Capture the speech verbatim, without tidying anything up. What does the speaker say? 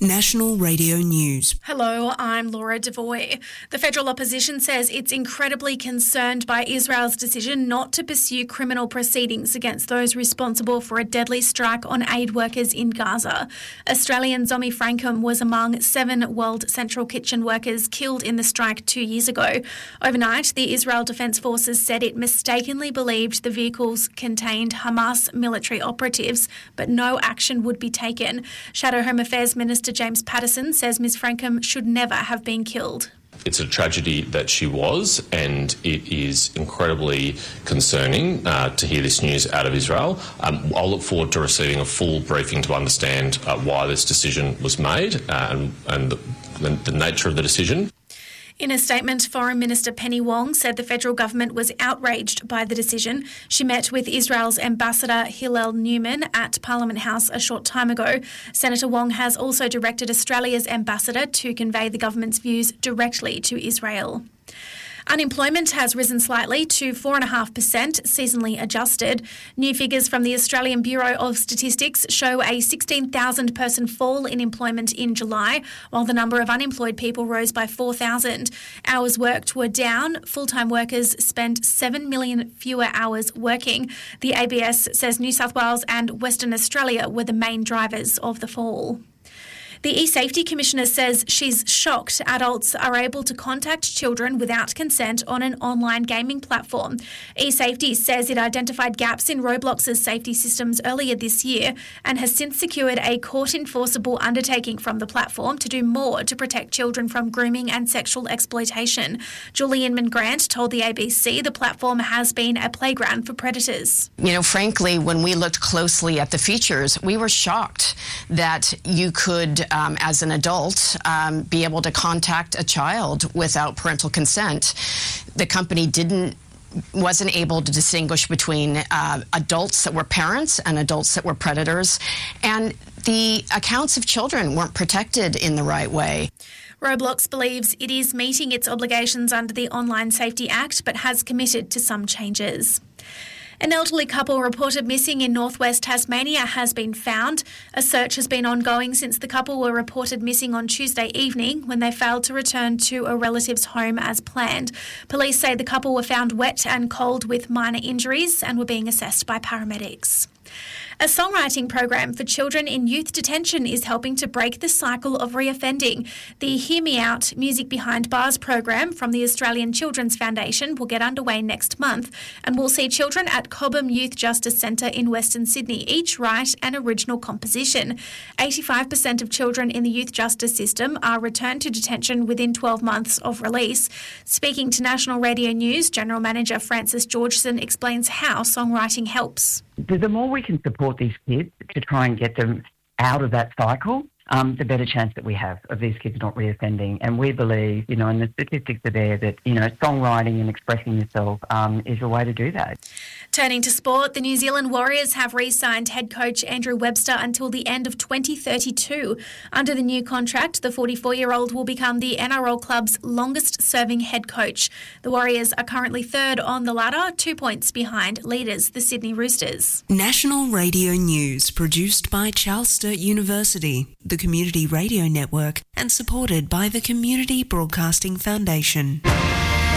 National Radio News. Hello, I'm Laura Devoy. The federal opposition says it's incredibly concerned by Israel's decision not to pursue criminal proceedings against those responsible for a deadly strike on aid workers in Gaza. Australian Zomi Frankham was among seven World Central Kitchen workers killed in the strike two years ago. Overnight, the Israel Defence Forces said it mistakenly believed the vehicles contained Hamas military operatives, but no action would be taken. Shadow Home Affairs Minister James Patterson says Miz Frankham should never have been killed. It's a tragedy that she was, and it is incredibly concerning uh, to hear this news out of Israel. Um, I'll look forward to receiving a full briefing to understand uh, why this decision was made uh, and, and the, the nature of the decision. In a statement, Foreign Minister Penny Wong said the federal government was outraged by the decision. She met with Israel's Ambassador Hillel Newman at Parliament House a short time ago. Senator Wong has also directed Australia's ambassador to convey the government's views directly to Israel. Unemployment has risen slightly to four point five percent, seasonally adjusted. New figures from the Australian Bureau of Statistics show a sixteen thousand person fall in employment in July, while the number of unemployed people rose by four thousand. Hours worked were down. Full-time workers spent seven million fewer hours working. The A B S says New South Wales and Western Australia were the main drivers of the fall. The eSafety Commissioner says she's shocked adults are able to contact children without consent on an online gaming platform. eSafety says it identified gaps in Roblox's safety systems earlier this year and has since secured a court-enforceable undertaking from the platform to do more to protect children from grooming and sexual exploitation. Julie Inman-Grant told the A B C the platform has been a playground for predators. You know, frankly, when we looked closely at the features, we were shocked that you could Um, as an adult, um, be able to contact a child without parental consent. The company didn't wasn't able to distinguish between uh, adults that were parents and adults that were predators, and the accounts of children weren't protected in the right way. Roblox believes it is meeting its obligations under the Online Safety Act, but has committed to some changes. An elderly couple reported missing in northwest Tasmania has been found. A search has been ongoing since the couple were reported missing on Tuesday evening when they failed to return to a relative's home as planned. Police say the couple were found wet and cold with minor injuries and were being assessed by paramedics. A songwriting program for children in youth detention is helping to break the cycle of reoffending. The Hear Me Out Music Behind Bars program from the Australian Children's Foundation will get underway next month and will see children at Cobham Youth Justice Centre in Western Sydney each write an original composition. eighty-five percent of children in the youth justice system are returned to detention within twelve months of release. Speaking to National Radio News, General Manager Francis Georgeson explains how songwriting helps. The more we can support these kids to try and get them out of that cycle, um, the better chance that we have of these kids not reoffending. And we believe, you know, and the statistics are there, that, you know, songwriting and expressing yourself um, is a way to do that. Turning to sport, the New Zealand Warriors have re-signed head coach Andrew Webster until the end of twenty thirty-two. Under the new contract, the forty-four-year-old will become the N R L club's longest-serving head coach. The Warriors are currently third on the ladder, two points behind leaders, the Sydney Roosters. National Radio News, produced by Charles Sturt University, the Community Radio Network, and supported by the Community Broadcasting Foundation.